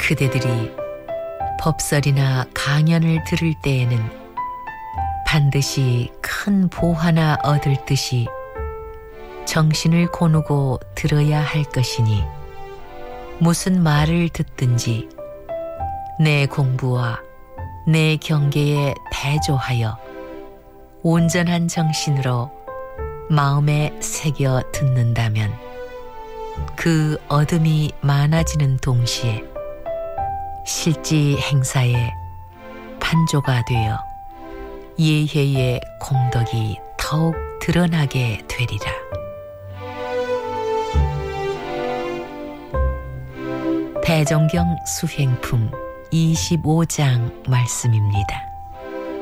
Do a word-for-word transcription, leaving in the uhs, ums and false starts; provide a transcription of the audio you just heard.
그대들이 법설이나 강연을 들을 때에는 반드시 큰 보 하나 얻을 듯이 정신을 고누고 들어야 할 것이니 무슨 말을 듣든지 내 공부와 내 경계에 대조하여 온전한 정신으로 마음에 새겨 듣는다면 그 얻음이 많아지는 동시에 실지 행사에 판조가 되어 예혜의 공덕이 더욱 드러나게 되리라. 대종경 수행품 이십오 장 말씀입니다.